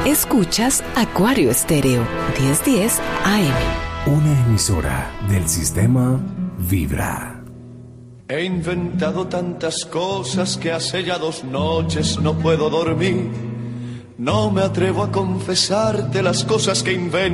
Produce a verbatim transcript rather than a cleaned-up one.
Escuchas Acuario Estéreo, diez diez A M. Una emisora del sistema Vibra. He inventado tantas cosas que hace ya dos noches no puedo dormir. No me atrevo a confesarte las cosas que invento.